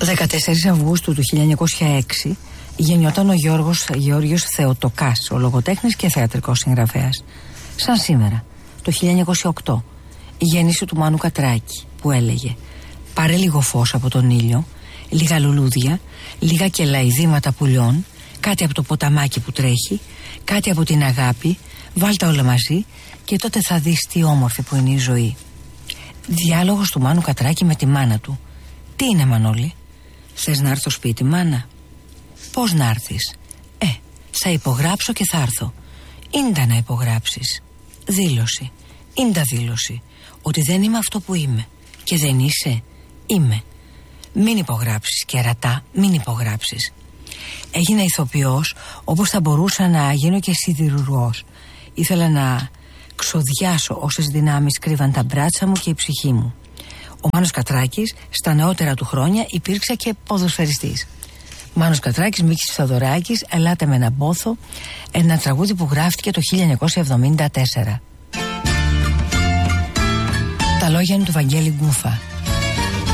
14 Αυγούστου του 1906 γεννιόταν ο Γεώργιος Θεοτοκάς, ο λογοτέχνης και θεατρικός συγγραφέας. Σαν σήμερα, το 1908, η γέννηση του Μάνου Κατράκη, που έλεγε «Πάρε λίγο φως από τον ήλιο, λίγα λουλούδια, λίγα κελαϊδήματα πουλιών, κάτι από το ποταμάκι που τρέχει, κάτι από την αγάπη, βάλτα όλα μαζί και τότε θα δεις τι όμορφη που είναι η ζωή». Διάλογος του Μάνου Κατράκη με τη μάνα του. «Τι είναι, Μανώλη? Θες να έρθω σπίτι, μάνα?» «Πώς να έρθεις?» Θα υπογράψω και θα έρθω». «Ίντα να υπογράψεις?» «Δήλωση». «Ίντα δήλωση ότι δεν είμαι αυτό που είμαι». «Και δεν είσαι?» «Είμαι». «Μην υπογράψεις, κερατά, μην υπογράψεις». Έγινα ηθοποιός όπως θα μπορούσα να γίνω και σιδηρουργός. Ήθελα να ξοδιάσω όσες δυνάμεις κρύβαν τα μπράτσα μου και η ψυχή μου. Ο Μάνος Κατράκης στα νεότερα του χρόνια υπήρξε και ποδοσφαιριστής. Μάνος Κατράκης, Μίκης Θοδωράκης, «Ελάτε με έναν πόθο», ένα τραγούδι που γράφτηκε το 1974. Τα λόγια είναι του Βαγγέλη Γκούφα.